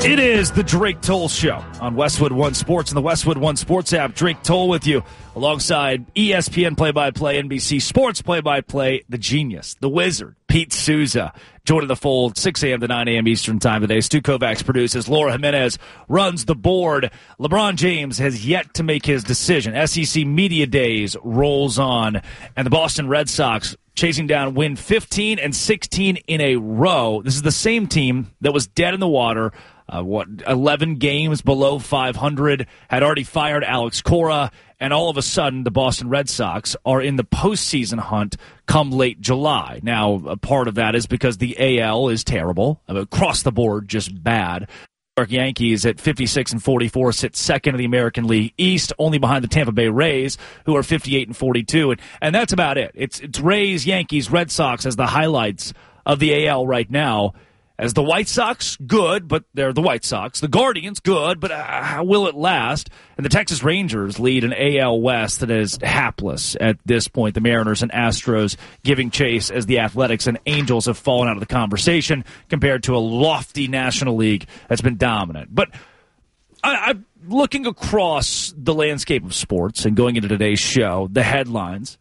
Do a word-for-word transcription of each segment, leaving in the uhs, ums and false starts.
It is the Drake Toll Show on Westwood One Sports and the Westwood One Sports app. Drake Toll with you alongside E S P N play-by-play, N B C Sports play-by-play, the genius, the wizard, Pete Souza. Joining the fold, six a.m. to nine a.m. Eastern time today. Stu Kovacs produces. Laura Jimenez runs the board. LeBron James has yet to make his decision. S E C Media Days rolls on. And the Boston Red Sox chasing down win fifteen and sixteen in a row. This is the same team that was dead in the water. Uh, what, eleven games below five hundred, had already fired Alex Cora, and all of a sudden the Boston Red Sox are in the postseason hunt come late July. Now, a part of that is because the A L is terrible, across the board, just bad. New York Yankees at fifty-six and forty-four sit second in the American League East, only behind the Tampa Bay Rays, who are fifty-eight and forty-two, and, and that's about it. It's, it's Rays, Yankees, Red Sox as the highlights of the A L right now. As the White Sox, good, but they're the White Sox. The Guardians, good, but uh, how will it last? And the Texas Rangers lead an A L West that is hapless at this point. The Mariners and Astros giving chase as the Athletics and Angels have fallen out of the conversation compared to a lofty National League that's been dominant. But I, I'm looking across the landscape of sports and going into today's show, the headlines.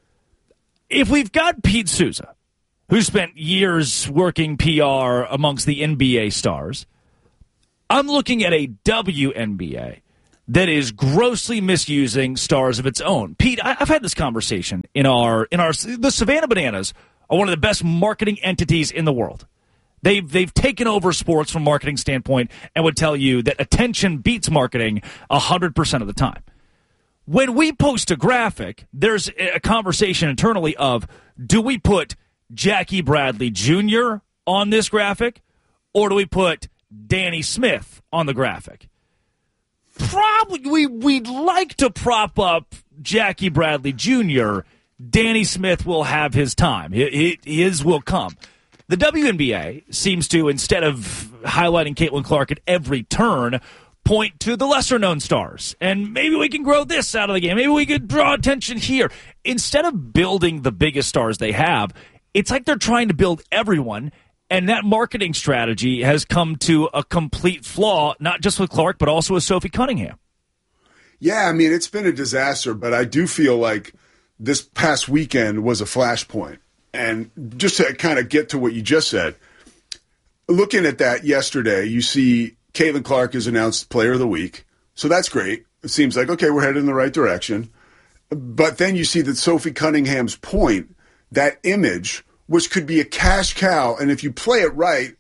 If we've got Pete Souza, who spent years working P R amongst the N B A stars, I'm looking at a W N B A that is grossly misusing stars of its own. Pete, I've had this conversation in our in our the Savannah Bananas are one of the best marketing entities in the world. They've they've taken over sports from a marketing standpoint and would tell you that attention beats marketing one hundred percent of the time. When we post a graphic, there's a conversation internally of, do we put Jackie Bradley Junior on this graphic, or do we put Danny Smith on the graphic? Probably we, we'd like to prop up Jackie Bradley Junior Danny Smith will have his time. His will come. The W N B A seems to, instead of highlighting Caitlin Clark at every turn, point to the lesser-known stars. And maybe we can grow this out of the game. Maybe we could draw attention here. Instead of building the biggest stars they have, it's like they're trying to build everyone, and that marketing strategy has come to a complete flaw, not just with Clark, but also with Sophie Cunningham. Yeah, I mean, it's been a disaster, but I do feel like this past weekend was a flashpoint. And just to kind of get to what you just said, looking at that yesterday, you see Caitlin Clark is announced Player of the Week, so that's great. It seems like, okay, we're headed in the right direction. But then you see that Sophie Cunningham's point, that image, which could be a cash cow, and if you play it right,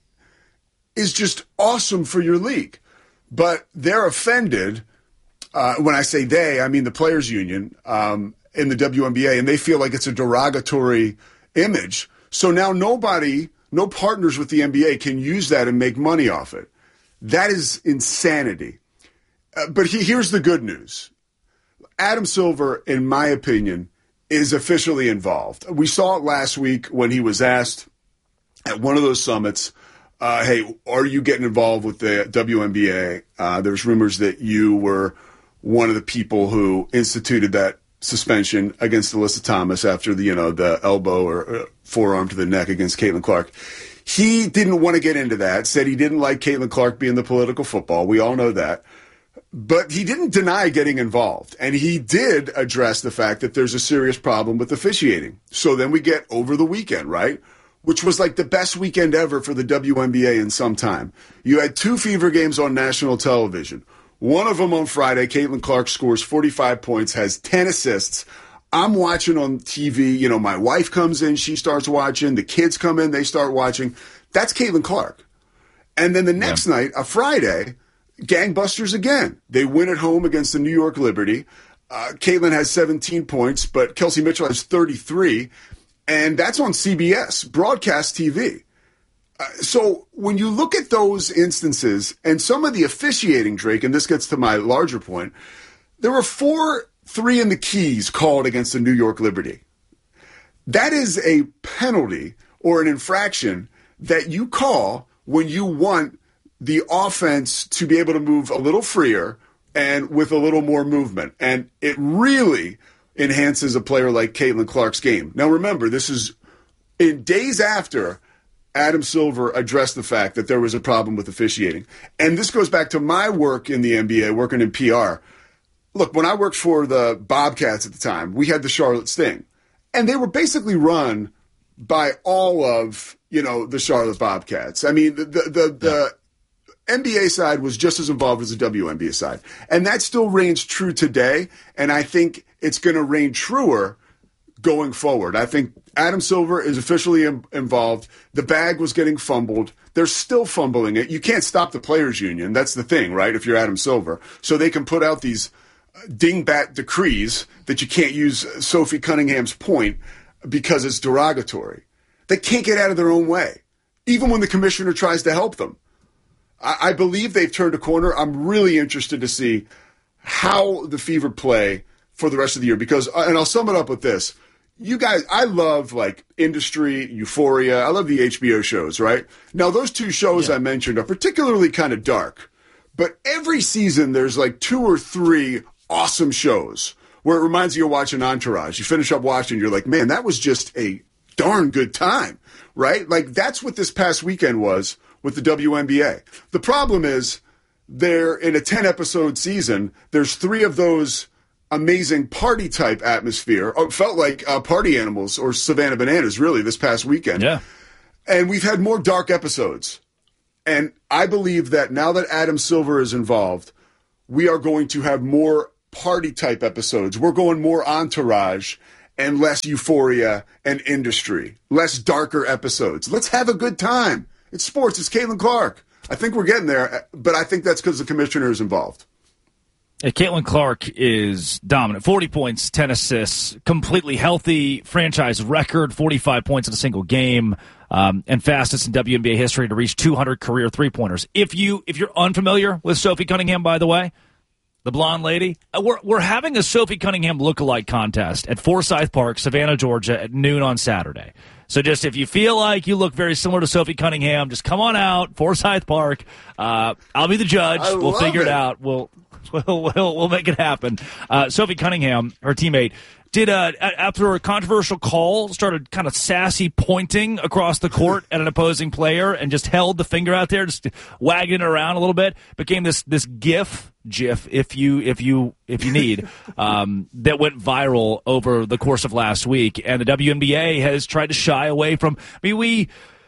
is just awesome for your league. But they're offended. Uh, when I say they, I mean the Players Union um, in the W N B A, and they feel like it's a derogatory image. So now nobody, no partners with the N B A can use that and make money off it. That is insanity. Uh, but he, here's the good news. Adam Silver, in my opinion, is officially involved. We saw it last week when he was asked at one of those summits, uh, hey, are you getting involved with the W N B A? Uh, there's rumors that you were one of the people who instituted that suspension against Alyssa Thomas after the, you know, the elbow or uh, forearm to the neck against Caitlin Clark. He didn't want to get into that, said he didn't like Caitlin Clark being the political football. We all know that. But he didn't deny getting involved, and he did address the fact that there's a serious problem with officiating. So then we get over the weekend, right, which was like the best weekend ever for the W N B A in some time. You had two Fever games on national television. One of them on Friday, Caitlin Clark scores forty-five points, has ten assists. I'm watching on T V. You know, my wife comes in, she starts watching. The kids come in, they start watching. That's Caitlin Clark. And then the next yeah. night, a Friday, gangbusters again. They win at home against the New York Liberty. Uh, Caitlin has seventeen points, but Kelsey Mitchell has thirty-three, and that's on C B S, broadcast T V. Uh, so when you look at those instances and some of the officiating, Drake, and this gets to my larger point, there were four three in the keys called against the New York Liberty. That is a penalty or an infraction that you call when you want the offense to be able to move a little freer and with a little more movement. And it really enhances a player like Caitlin Clark's game. Now, remember, this is in days after Adam Silver addressed the fact that there was a problem with officiating. And this goes back to my work in the N B A, working in P R. Look, when I worked for the Bobcats at the time, we had the Charlotte Sting. And they were basically run by all of, you know, the Charlotte Bobcats. I mean, the the, the, the N B A side was just as involved as the W N B A side. And that still reigns true today. And I think it's going to reign truer going forward. I think Adam Silver is officially Im- involved. The bag was getting fumbled. They're still fumbling it. You can't stop the players' union. That's the thing, right, if you're Adam Silver. So they can put out these dingbat decrees that you can't use Sophie Cunningham's point because it's derogatory. They can't get out of their own way, even when the commissioner tries to help them. I, I believe they've turned a corner. I'm really interested to see how the Fever play for the rest of the year because, and I'll sum it up with this. You guys, I love like Industry, Euphoria. I love the H B O shows, right? Now, those two shows yeah. I mentioned are particularly kind of dark, but every season there's like two or three awesome shows where it reminds you of watching Entourage. You finish up watching, you're like, man, that was just a darn good time, right? Like that's what this past weekend was with the W N B A. The problem is they're in a ten episode season. There's three of those amazing party type atmosphere. Oh, it felt like uh, Party Animals or Savannah Bananas really this past weekend. Yeah. And we've had more dark episodes. And I believe that now that Adam Silver is involved, we are going to have more party type episodes. We're going more Entourage and less Euphoria and Industry, less darker episodes. Let's have a good time. It's sports. It's Caitlin Clark. I think we're getting there, but I think that's because the commissioner is involved. Yeah, Caitlin Clark is dominant. forty points, ten assists, completely healthy, franchise record, forty-five points in a single game, um, and fastest in W N B A history to reach two hundred career three-pointers. If, you, if you're unfamiliar with Sophie Cunningham, by the way, the blonde lady, we're, we're having a Sophie Cunningham lookalike contest at Forsyth Park, Savannah, Georgia, at noon on Saturday. So just if you feel like you look very similar to Sophie Cunningham, just come on out, Forsyth Park. Uh, I'll be the judge. I we'll figure it. it out. We'll We'll, we'll, we'll make it happen. Uh, Sophie Cunningham, her teammate, did uh, after a controversial call, started kind of sassy pointing across the court at an opposing player and just held the finger out there, just wagging it around a little bit. Became this this GIF, GIF, if you if you if you need, um, that went viral over the course of last week. And the W N B A has tried to shy away from. I mean, we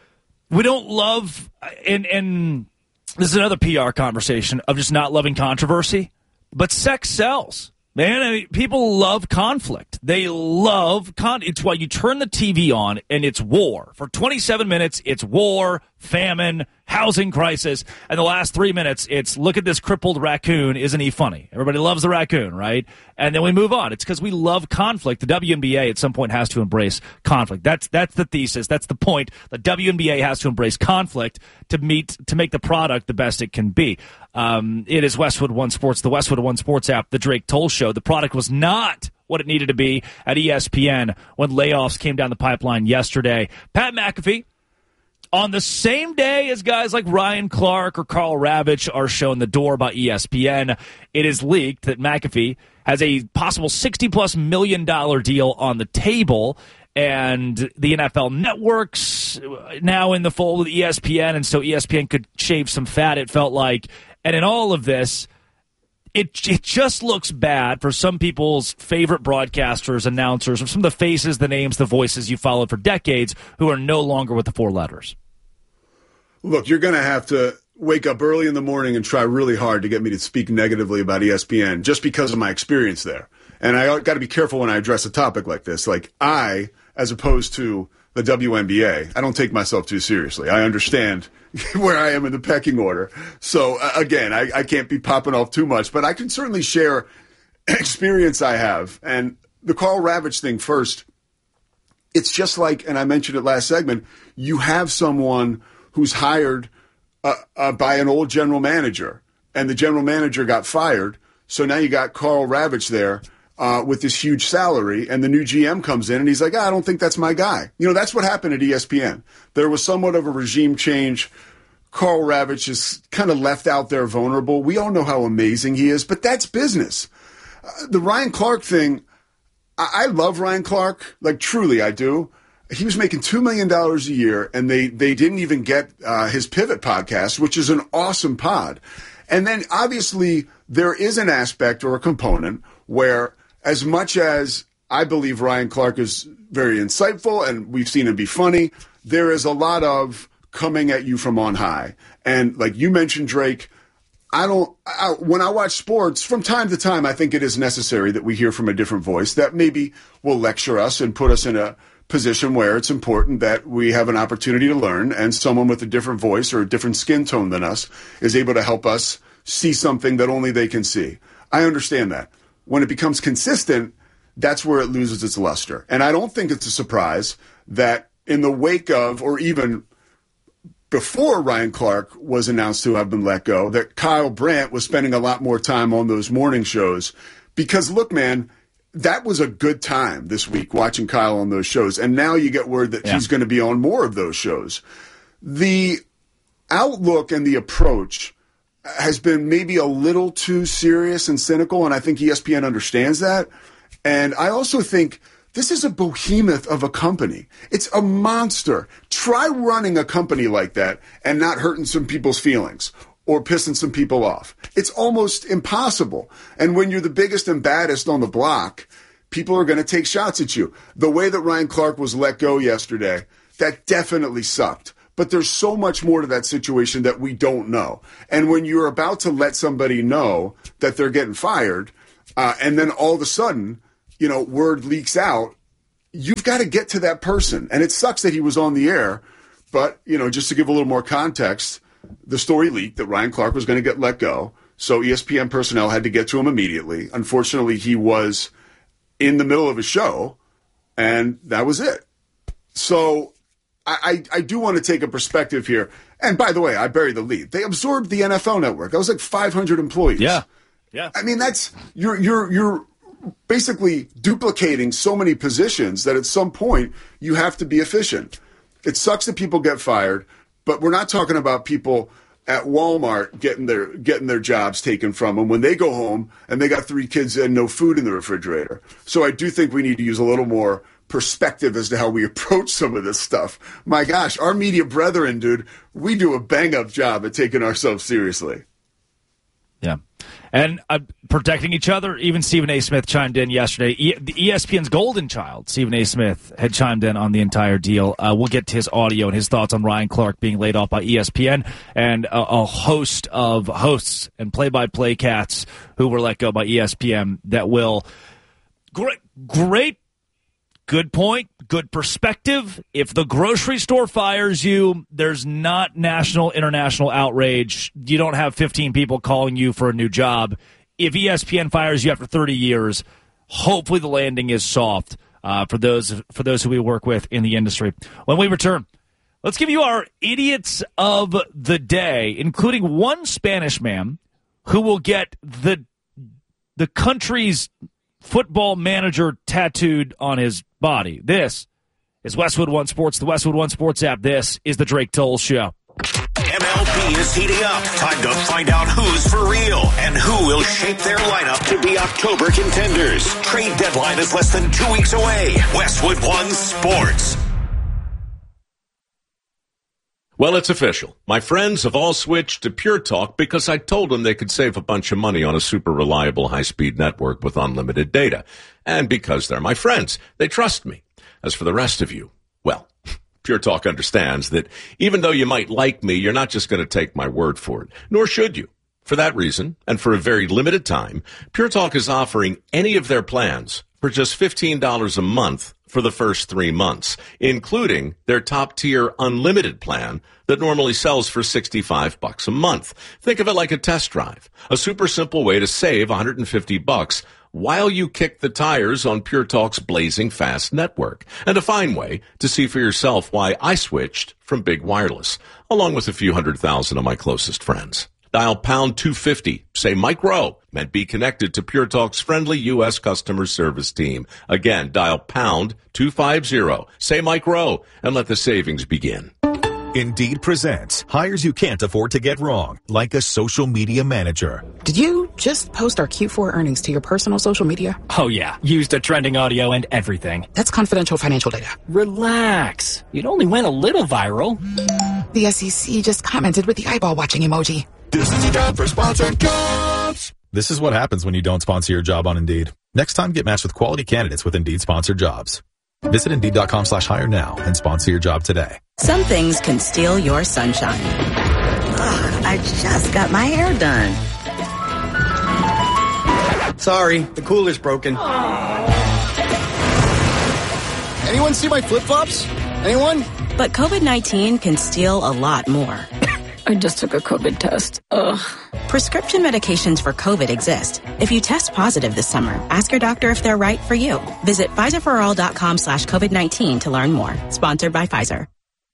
we don't love and and. This is another P R conversation of just not loving controversy, but sex sells. Man, I mean, people love conflict. They love con. It's why you turn the T V on and it's war. For twenty-seven minutes, it's war, famine, housing crisis. And the last three minutes, it's look at this crippled raccoon. Isn't he funny? Everybody loves the raccoon, right? And then we move on. It's because we love conflict. The W N B A at some point has to embrace conflict. That's that's the thesis. That's the point. The W N B A has to embrace conflict to meet to make the product the best it can be. Um, it is Westwood One Sports, the Westwood One Sports app, the Drake Toll Show. The product was not what it needed to be at E S P N when layoffs came down the pipeline yesterday. Pat McAfee, on the same day as guys like Ryan Clark or Carl Ravitch are shown the door by E S P N, it is leaked that McAfee has a possible sixty-plus million dollar deal on the table, and the N F L networks now in the fold with E S P N, and so E S P N could shave some fat, it felt like. And in all of this, It it just looks bad for some people's favorite broadcasters, announcers, or some of the faces, the names, the voices you followed for decades who are no longer with the four letters. Look, you're going to have to wake up early in the morning and try really hard to get me to speak negatively about E S P N just because of my experience there. And I got to be careful when I address a topic like this. Like I, as opposed to the W N B A, I don't take myself too seriously. I understand where I am in the pecking order. So, uh, again, I, I can't be popping off too much, but I can certainly share experience I have. And the Carl Ravitch thing first, it's just like, and I mentioned it last segment, you have someone who's hired uh, uh, by an old general manager, and the general manager got fired. So now you got Carl Ravitch there uh, with this huge salary, and the new G M comes in, and he's like, ah, I don't think that's my guy. You know, that's what happened at E S P N. There was somewhat of a regime change. Carl Ravitch is kind of left out there vulnerable. We all know how amazing he is, but that's business. Uh, the Ryan Clark thing, I-, I love Ryan Clark. Like, truly, I do. he was making two million dollars a year, and they, they didn't even get uh, his Pivot podcast, which is an awesome pod. And then, obviously, there is an aspect or a component where, as much as I believe Ryan Clark is very insightful and we've seen him be funny, there is a lot of coming at you from on high. And like you mentioned, Drake, I don't, I, when I watch sports, from time to time, I think it is necessary that we hear from a different voice that maybe will lecture us and put us in a position where it's important that we have an opportunity to learn, and someone with a different voice or a different skin tone than us is able to help us see something that only they can see. I understand that. When it becomes consistent, that's where it loses its luster. And I don't think it's a surprise that in the wake of, or even before Ryan Clark was announced to have been let go, that Kyle Brandt was spending a lot more time on those morning shows. Because look, man, that was a good time this week watching Kyle on those shows. And now you get word that yeah. he's going to be on more of those shows. The outlook and the approach has been maybe a little too serious and cynical, and I think E S P N understands that. And I also think this is a behemoth of a company. It's a monster. Try running a company like that and not hurting some people's feelings or pissing some people off. It's almost impossible. And when you're the biggest and baddest on the block, people are going to take shots at you. The way that Ryan Clark was let go yesterday, that definitely sucked. But there's so much more to that situation that we don't know. And when you're about to let somebody know that they're getting fired, uh, and then all of a sudden, you know, word leaks out, you've got to get to that person. And it sucks that he was on the air. But, you know, just to give a little more context, the story leaked that Ryan Clark was going to get let go. So E S P N personnel had to get to him immediately. Unfortunately, he was in the middle of a show, and that was it. So I, I, I do want to take a perspective here. And by the way, I buried the lead. They absorbed the N F L Network. That was like five hundred employees. Yeah. Yeah. I mean, that's you're you're you're basically duplicating so many positions that at some point you have to be efficient. It sucks that people get fired, but we're not talking about people at Walmart getting their getting their jobs taken from them when they go home and they got three kids and no food in the refrigerator. So I do think we need to use a little more perspective as to how we approach some of this stuff. My gosh, our media brethren, dude, we do a bang-up job at taking ourselves seriously. Yeah. And uh, protecting each other. Even Stephen A. Smith chimed in yesterday. E- the E S P N's golden child, Stephen A. Smith, had chimed in on the entire deal. Uh, we'll get to his audio and his thoughts on Ryan Clark being laid off by E S P N and a, a host of hosts and play-by-play cats who were let go by E S P N that will. Great, great, good point, good perspective. If the grocery store fires you, there's not national, international outrage. You don't have fifteen people calling you for a new job. If E S P N fires you after thirty years, hopefully the landing is soft uh, for those for those who we work with in the industry. When we return, let's give you our idiots of the day, including one Spanish man who will get the the country's football manager tattooed on his body. This is Westwood One Sports, the Westwood One Sports app. This is the Drake Toll Show. M L B is heating up. Time to find out who's for real and who will shape their lineup to be October contenders. Trade deadline is less than two weeks away. Westwood One Sports. Well, it's official. My friends have all switched to Pure Talk because I told them they could save a bunch of money on a super reliable high-speed network with unlimited data. And because they're my friends, they trust me. As for the rest of you, well, Pure Talk understands that even though you might like me, you're not just going to take my word for it, nor should you. For that reason, and for a very limited time, Pure Talk is offering any of their plans for just fifteen dollars a month for the first three months, including their top-tier unlimited plan that normally sells for sixty-five bucks a month. Think of it like a test drive, a super simple way to save one hundred fifty bucks while you kick the tires on Pure Talk's blazing fast network, and a fine way to see for yourself why I switched from Big Wireless, along with a few hundred thousand of my closest friends. Dial pound two fifty, say Mike Rowe, and be connected to Pure Talk's friendly U S customer service team. Again, dial pound two fifty, say Mike Rowe, and let the savings begin. Indeed presents hires you can't afford to get wrong, like a social media manager. Did you just post our Q four earnings to your personal social media? Oh yeah, used a trending audio and everything. That's confidential financial data. Relax. It only went a little viral. The S E C just commented with the eyeball watching emoji. This is the ad for sponsored jobs. This is what happens when you don't sponsor your job on Indeed. Next time, get matched with quality candidates with Indeed sponsored jobs. Visit Indeed.com slash hire now and sponsor your job today. Some things can steal your sunshine. Ugh, I just got my hair done. Sorry, the cooler's broken. Anyone see my flip-flops? Anyone? But COVID nineteen can steal a lot more. I just took a COVID test. Ugh. Prescription medications for COVID exist. If you test positive this summer, ask your doctor if they're right for you. Visit Pfizerforall.com slash COVID-19 to learn more. Sponsored by Pfizer.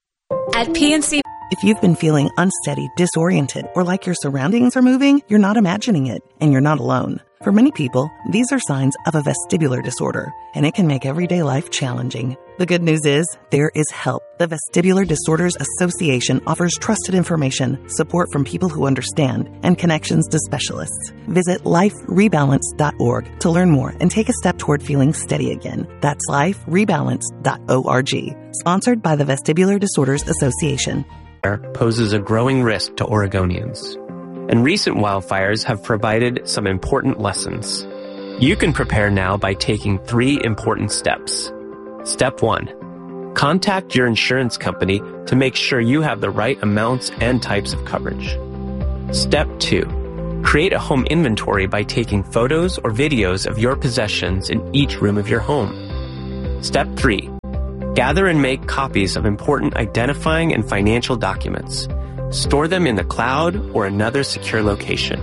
At P N C... If you've been feeling unsteady, disoriented, or like your surroundings are moving, you're not imagining it, and you're not alone. For many people, these are signs of a vestibular disorder, and it can make everyday life challenging. The good news is, there is help. The Vestibular Disorders Association offers trusted information, support from people who understand, and connections to specialists. Visit life rebalance dot org to learn more and take a step toward feeling steady again. That's life rebalance dot org. Sponsored by the Vestibular Disorders Association. Poses a growing risk to Oregonians, and recent wildfires have provided some important lessons. You can prepare now by taking three important steps. Step one, contact your insurance company to make sure you have the right amounts and types of coverage. Step two, create a home inventory by taking photos or videos of your possessions in each room of your home. Step three, gather and make copies of important identifying and financial documents. Store them in the cloud or another secure location.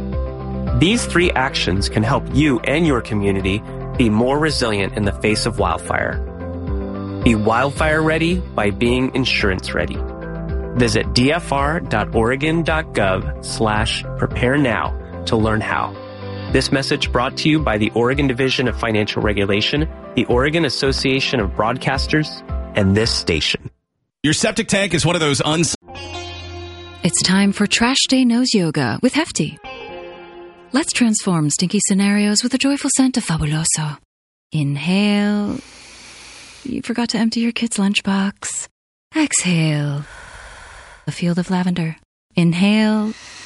These three actions can help you and your community be more resilient in the face of wildfire. Be wildfire ready by being insurance ready. Visit d f r dot oregon dot gov slash prepare now to learn how. This message brought to you by the Oregon Division of Financial Regulation, the Oregon Association of Broadcasters, and this station. Your septic tank is one of those uns... It's time for Trash Day Nose Yoga with Hefty. Let's transform stinky scenarios with a joyful scent of Fabuloso. Inhale. You forgot to empty your kid's lunchbox. Exhale. A field of lavender. Inhale.